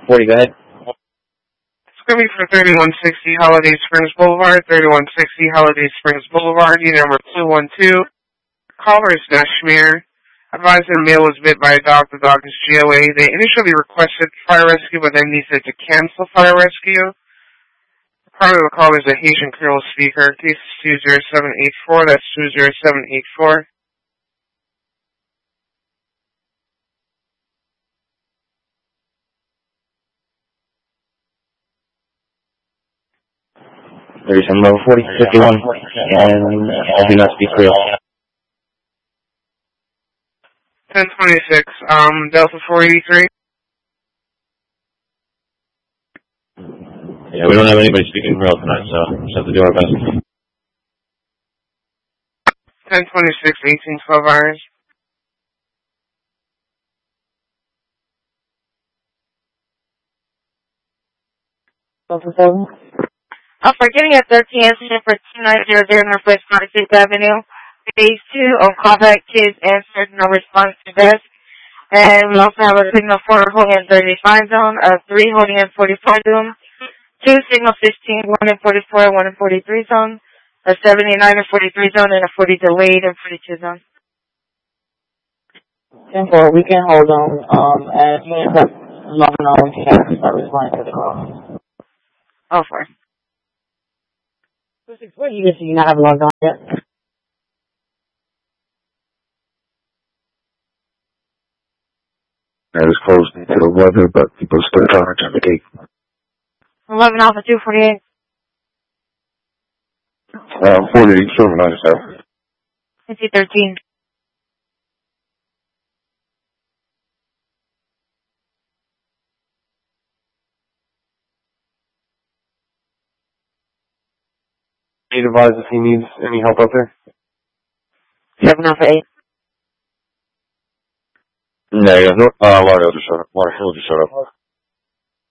40, go ahead. It's going to be for 3160 Holiday Springs Boulevard, 3160 Holiday Springs Boulevard, unit number 212. Caller is Nashmir. Advised the male was bit by a dog. The dog is GOA. They initially requested fire rescue, but then decided to cancel fire rescue. Part of the call is a Haitian Creole speaker. Case is 20784. That's 20784. There's some level 4051, and I do not speak Creole. 1026, Delta 483. Yeah, we don't have anybody speaking Creole tonight, so just have to do our best. 1026, 1812 hours. For getting a 13 incident for 2900 Northwest 46th Avenue. Phase 2 on contact kids answered, no response to desk. And we also have a signal 4 holding in 35 zone, a 3 holding in 45 zone, 2 signal 16, 1 in 44, 1 in 43 zone, a 79 in 43 zone, and a 40 delayed in 42 zone. 10-4, we can hold on, as units have long enough to have to start responding to the call. Oh, 4. 264, you just do not have logged on yet. It was closed due to the weather, but people still trying to return the gate. 11 Alpha 248. 48, serving on yourself. 5013. He advised if he needs any help out there. 7 Alpha 8. No, Lauderdale just showed up. Lauderdale just showed up.